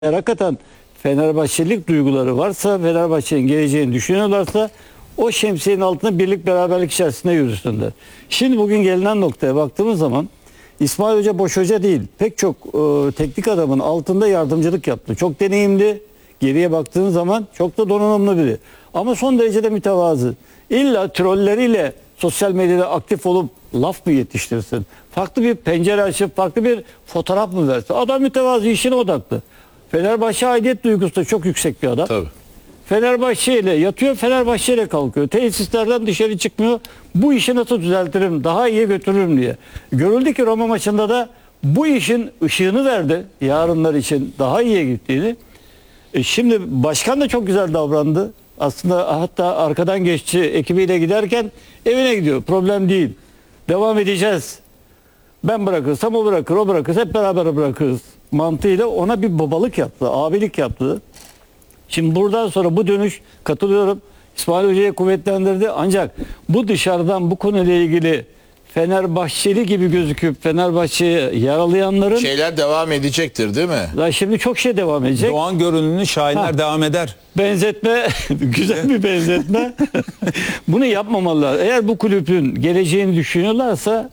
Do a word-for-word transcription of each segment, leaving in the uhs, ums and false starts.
Eğer hakikaten Fenerbahçelik duyguları varsa, Fenerbahçe'nin geleceğini düşünüyorlarsa o şemsiyenin altında birlik beraberlik içerisinde yürüsünler. Şimdi bugün gelinen noktaya baktığımız zaman İsmail Hoca boş hoca değil. Pek çok e, teknik adamın altında yardımcılık yaptı. Çok deneyimli. Geriye baktığın zaman çok da donanımlı biri. Ama son derece de mütevazı. İlla trolleriyle sosyal medyada aktif olup laf mı yetiştirsin? Farklı bir pencere açıp farklı bir fotoğraf mı versin? Adam mütevazı, işine odaklı. Fenerbahçe aidiyet duygusu da çok yüksek bir adam. Tabii. Fenerbahçe ile yatıyor, Fenerbahçe ile kalkıyor. Tesislerden dışarı çıkmıyor. Bu işi nasıl düzeltirim, daha iyi götürürüm diye. Görüldü ki Roma maçında da bu işin ışığını verdi. Yarınlar için daha iyiye gittiğini. E şimdi başkan da çok güzel davrandı. Aslında hatta arkadan geçti, ekibiyle giderken evine gidiyor. Problem değil. Devam edeceğiz. Ben bırakırsam o bırakır, o bırakır. Hep beraber bırakırız mantığıyla ona bir babalık yaptı, abilik yaptı. Şimdi buradan sonra bu dönüş, katılıyorum, İsmail Hoca'ya kuvvetlendirdi. Ancak bu dışarıdan bu konuyla ilgili Fenerbahçeli gibi gözüküp Fenerbahçe'ye yaralayanların şeyler devam edecektir değil mi? daha şimdi çok şey devam edecek. Doğan görünümlü şahinler Ha. devam eder. Benzetme, güzel bir benzetme. Bunu yapmamalılar. Eğer bu kulübün geleceğini düşünüyorlarsa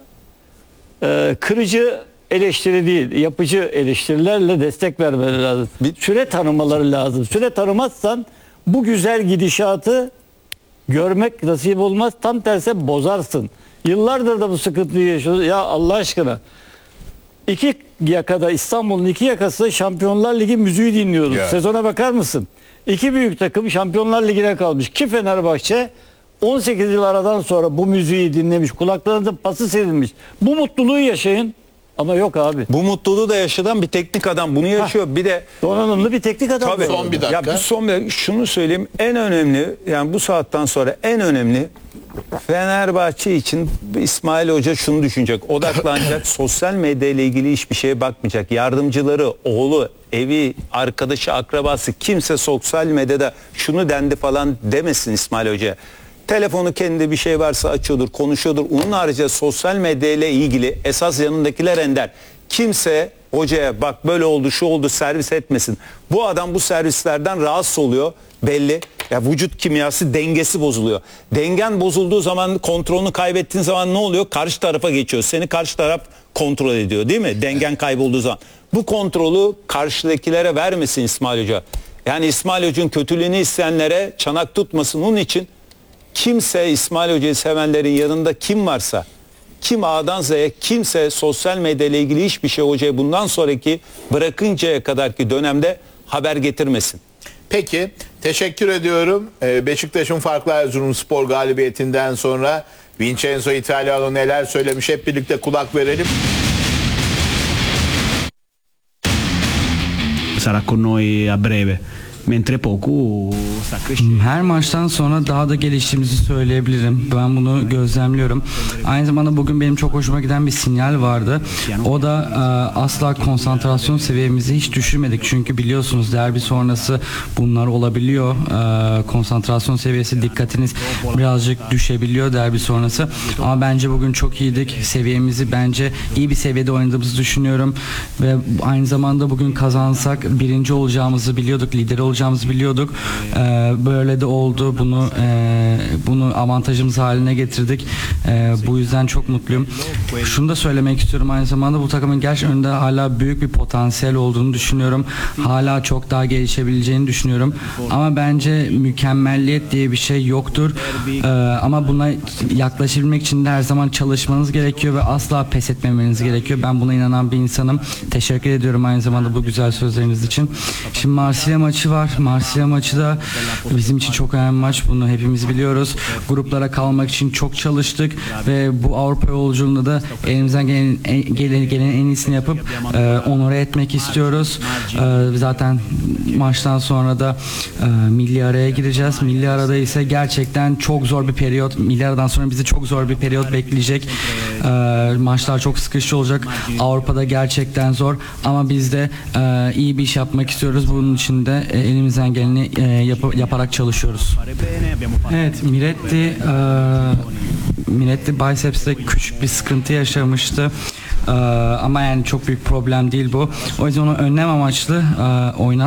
e, kırıcı eleştiri değil, yapıcı eleştirilerle destek vermeleri lazım. Bir süre tanımaları lazım. Süre tanımazsan bu güzel gidişatı görmek nasip olmaz. Tam tersi bozarsın. Yıllardır da bu sıkıntıyı yaşıyoruz. Ya Allah aşkına. İki yakada, İstanbul'un iki yakası Şampiyonlar Ligi müziği dinliyoruz. Ya. Sezona bakar mısın? İki büyük takım Şampiyonlar Ligi'ne kalmış. Ki Fenerbahçe on sekiz yıl aradan sonra bu müziği dinlemiş. Kulaklarınızın pası serilmiş. Bu mutluluğu yaşayın. Ama yok abi. Bu mutluluğu da yaşadan bir teknik adam bunu yaşıyor. Bir de Donanımlı bir teknik adam. tabii, Son bir dakika. Ya bir son bir, şunu söyleyeyim. En önemli, yani bu saatten sonra en önemli, Fenerbahçe için İsmail Hoca şunu düşünecek. Odaklanacak. Sosyal medya ile ilgili hiçbir şeye bakmayacak. Yardımcıları, oğlu, evi, arkadaşı, akrabası kimse sosyal medyada şunu dendi falan demesin İsmail Hoca. Telefonu kendi bir şey varsa açıyordur, konuşuyordur. Onun harici sosyal medya ile ilgili esas yanındakiler ender. Kimse hocaya bak böyle oldu, şu oldu servis etmesin. Bu adam bu servislerden rahatsız oluyor belli. Ya vücut kimyası dengesi bozuluyor. Dengen bozulduğu zaman, kontrolünü kaybettiğin zaman ne oluyor? Karşı tarafa geçiyor. Seni karşı taraf kontrol ediyor değil mi? Dengen kaybolduğu zaman. Bu kontrolü karşıdakilere vermesin İsmail Hoca. Yani İsmail Hoca'nın kötülüğünü isteyenlere çanak tutmasın. Onun için kimse İsmail Hoca'yı sevenlerin yanında kim varsa, kim A'dan Z'ye, kimse sosyal medya ile ilgili hiçbir şey hocaya bundan sonraki bırakıncaya kadarki dönemde haber getirmesin. Peki teşekkür ediyorum. Ee, Beşiktaş'ın farklı Erzurumspor galibiyetinden sonra Vincenzo Italiano neler söylemiş hep birlikte kulak verelim. Sarà con noi a breve. Mentre poco sta crescendo. Her maçtan sonra daha da geliştiğimizi söyleyebilirim. Ben bunu gözlemliyorum. Aynı zamanda bugün benim çok hoşuma giden bir sinyal vardı. O da e, asla konsantrasyon seviyemizi hiç düşürmedik. Çünkü biliyorsunuz derbi sonrası bunlar olabiliyor. E, konsantrasyon seviyesi, dikkatiniz birazcık düşebiliyor derbi sonrası. Ama bence bugün çok iyiydik. Seviyemizi bence iyi bir seviyede oynadığımızı düşünüyorum. Ve aynı zamanda bugün kazansak birinci olacağımızı biliyorduk, lider olacağımızı biliyorduk. Ee, böyle de oldu. Bunu e, bunu avantajımız haline getirdik. Ee, bu yüzden çok mutluyum. Şunu da söylemek istiyorum aynı zamanda bu takımın gerçekten önünde hala büyük bir potansiyel olduğunu düşünüyorum. Hala çok daha gelişebileceğini düşünüyorum. Ama bence mükemmelliyet diye bir şey yoktur. Ee, ama buna yaklaşabilmek için de her zaman çalışmanız gerekiyor ve asla pes etmemeniz gerekiyor. Ben buna inanan bir insanım. Teşekkür ediyorum aynı zamanda bu güzel sözleriniz için. Şimdi Marsilya maçı var. Marsilya maçı da bizim için çok önemli maç. Bunu hepimiz biliyoruz. Gruplara kalmak için çok çalıştık ve bu Avrupa yolculuğunda da elimizden gelen, gelen, gelen en iyisini yapıp e, onore etmek istiyoruz. E, zaten maçtan sonra da e, milli araya gireceğiz. Milli arada ise gerçekten çok zor bir periyot. Milli aradan sonra bizi çok zor bir periyot bekleyecek. E, maçlar çok sıkışıcı olacak. Avrupa'da gerçekten zor ama biz de e, iyi bir iş yapmak istiyoruz. Bunun için de e, elimizden geleni e, yap- yaparak çalışıyoruz. Evet, Miretti e, Miretti biceps'te küçük bir sıkıntı yaşamıştı. Ee, ama yani çok büyük problem değil bu. O yüzden onu önlem amaçlı e, oynat